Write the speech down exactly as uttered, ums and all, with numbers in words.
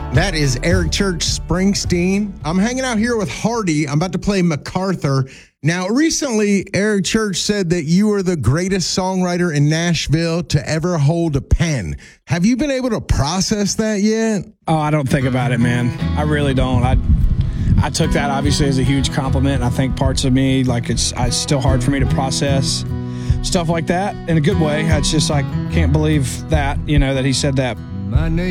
That is Eric Church Springsteen. I'm hanging out here with Hardy. I'm about to play MacArthur. Now, recently, Eric Church said that you are the greatest songwriter in Nashville to ever hold a pen. Have you been able to process that yet? Oh, I don't think about it, man. I really don't. I I took that obviously as a huge compliment. I think parts of me, like it's, it's still hard for me to process stuff like that in a good way. It's just I can't believe that, you know, that he said that. My name